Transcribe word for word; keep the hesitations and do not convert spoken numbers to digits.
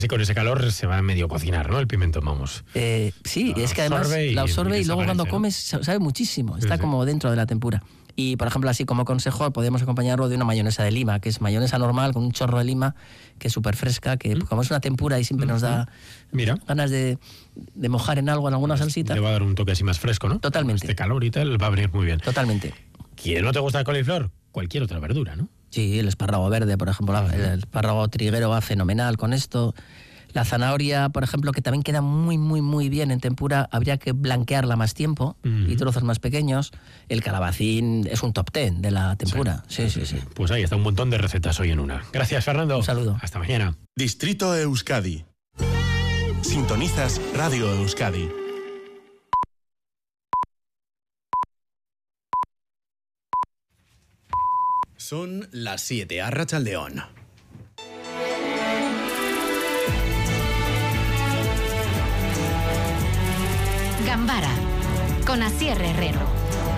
Sí, con ese calor se va a medio cocinar, ¿no? El pimentón, vamos. Eh, sí, lo es que además absorbe y, la absorbe y, y luego cuando ¿no? comes sabe muchísimo, está sí, sí. como dentro de la tempura. Y, por ejemplo, así como consejo, podemos acompañarlo de una mayonesa de lima, que es mayonesa normal con un chorro de lima, que es súper fresca, que ¿Mm? como es una tempura y siempre ¿Mm? nos da Mira. ganas de, de mojar en algo, en alguna salsita. Le va a dar un toque así más fresco, ¿no? Totalmente. Este calor y tal va a venir muy bien. Totalmente. ¿Quién no te gusta el coliflor? Cualquier otra verdura, ¿no? Sí, el espárrago verde, por ejemplo, uh-huh. el espárrago triguero va fenomenal con esto. La zanahoria, por ejemplo, que también queda muy, muy, muy bien en tempura, habría que blanquearla más tiempo uh-huh. y trozos más pequeños. El calabacín es un top ten de la tempura. Sí, sí, sí, sí. Pues ahí está un montón de recetas hoy en una. Gracias, Fernando. Un saludo. Hasta mañana. Distrito Euskadi. Sintonizas Radio Euskadi. Son las siete, Arratsaldeon. Gambara, con Asier Herrero.